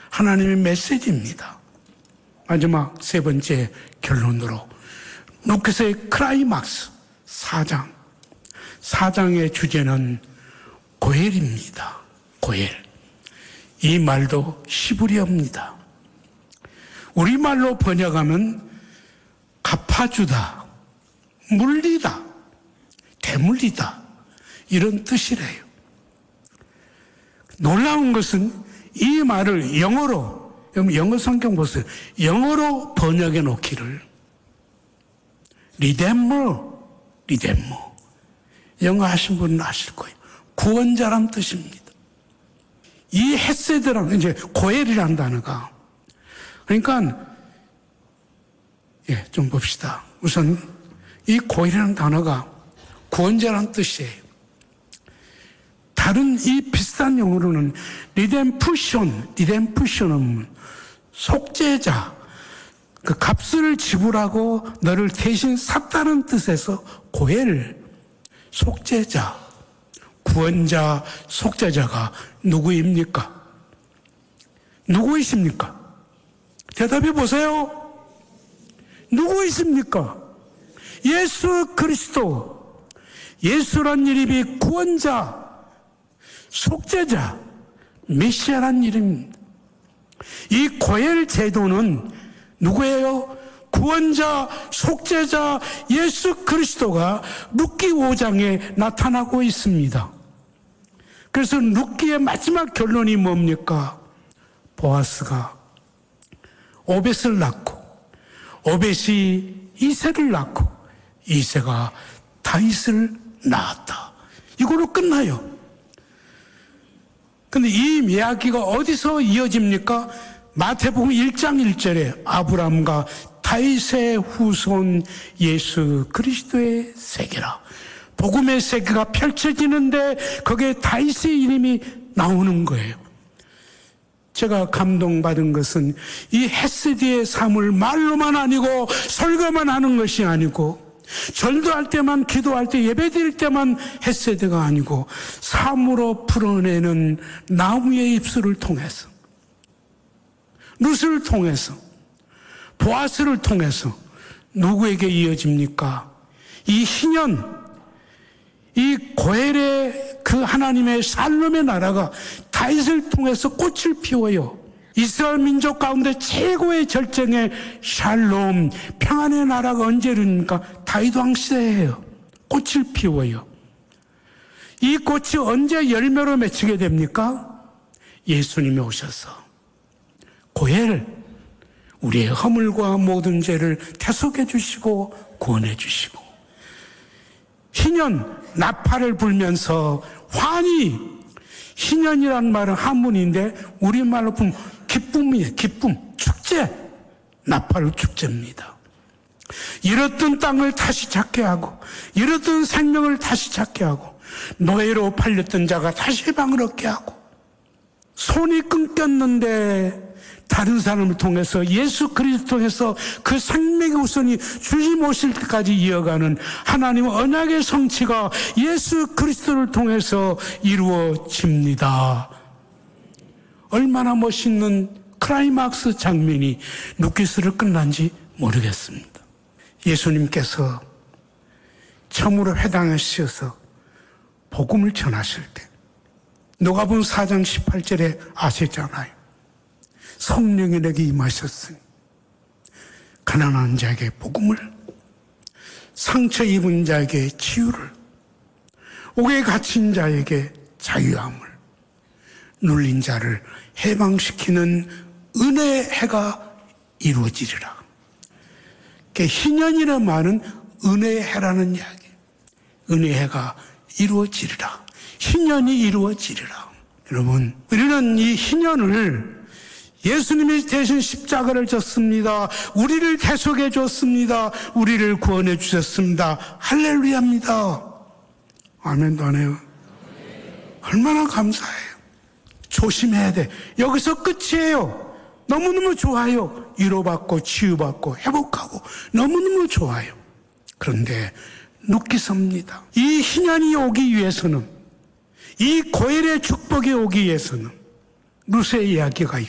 하나님의 메시지입니다. 마지막 세 번째 결론으로 루카스의 클라이막스 4장. 4장의 주제는 고엘입니다. 고엘. 이 말도 히브리어입니다. 우리말로 번역하면 갚아주다, 물리다, 대물리다 이런 뜻이래요. 놀라운 것은 이 말을 영어로, 영어 성경 보세요. 영어로 번역해 놓기를 리데머. 영어 하신 분은 아실 거예요. 구원자란 뜻입니다. 이 헤세드라는 이제 고엘이라는 단어가 그러니까 좀 봅시다. 우선 이 고엘이라는 단어가 구원자란 뜻이에요. 다른 이 비슷한 용어로는 리뎀푸션은 속죄자, 그 값을 지불하고 너를 대신 샀다는 뜻에서 고엘, 속죄자, 구원자, 속죄자가 누구입니까? 누구이십니까? 대답해 보세요. 누구이십니까? 예수 그리스도. 예수란 이름이 구원자, 속죄자, 메시아란 이름입니다. 이 고엘 제도는 누구예요? 구원자, 속죄자, 예수 그리스도가 룻기 5장에 나타나고 있습니다. 그래서 룻기의 마지막 결론이 뭡니까? 보아스가 오벳을 낳고, 오벳이 이새를 낳고, 이새가 다윗을 낳았다. 이걸로 끝나요. 근데 이 이야기가 어디서 이어집니까? 마태복음 1장 1절에 아브라함과 다윗의 후손 예수 그리스도의 세계라. 복음의 세계가 펼쳐지는데 거기에 다윗의 이름이 나오는 거예요. 제가 감동받은 것은 이 헤세드의 삶을 말로만 아니고 설교만 하는 것이 아니고 절도할 때만, 기도할 때, 예배드릴 때만 헤세드가 아니고 삶으로 풀어내는 나무의 입술을 통해서, 룻을 통해서, 보아스를 통해서 누구에게 이어집니까? 이 희년, 이 고엘의 그 하나님의 샬롬의 나라가 다윗을 통해서 꽃을 피워요. 이스라엘 민족 가운데 최고의 절정의 샬롬, 평안의 나라가 언제 이루니까? 다윗 왕 시대예요. 꽃을 피워요. 이 꽃이 언제 열매로 맺히게 됩니까? 예수님이 오셔서 고엘, 우리의 허물과 모든 죄를 대속해 주시고 구원해 주시고, 희년, 나팔을 불면서 환희, 희년이란 말은 한문인데 우리말로 보면 기쁨이에요. 기쁨, 축제, 나팔 축제입니다. 잃었던 땅을 다시 찾게 하고, 잃었던 생명을 다시 찾게 하고, 노예로 팔렸던 자가 다시 해방을 얻게 하고, 손이 끊겼는데 다른 사람을 통해서, 예수 그리스도 통해서 그 생명의 우선이 주님 오실 때까지 이어가는 하나님의 언약의 성취가 예수 그리스도를 통해서 이루어집니다. 얼마나 멋있는 클라이막스 장면이 룻기스를 끝난지 모르겠습니다. 예수님께서 처음으로 회당하셔서 복음을 전하실 때 누가복음 4장 18절에 아시잖아요. 성령이 내게 임하셨으니 가난한 자에게 복음을, 상처 입은 자에게 치유를, 옥에 갇힌 자에게 자유함을, 눌린 자를 해방시키는 은혜의 해가 이루어지리라. 희년이라는 말은 은혜의 해라는 이야기. 은혜의 해가 이루어지리라. 희년이 이루어지리라. 여러분, 우리는 이 희년을 예수님이 대신 십자가를 졌습니다. 우리를 대속해 줬습니다. 우리를 구원해 주셨습니다. 할렐루야입니다. 아멘도 안 해요. 얼마나 감사해요. 조심해야 돼. 여기서 끝이에요. 너무너무 좋아요. 위로받고 치유받고 회복하고 너무너무 좋아요. 그런데 룻기서입니다. 이 희년이 오기 위해서는, 이 고엘의 축복이 오기 위해서는 룻의 이야기가 있고,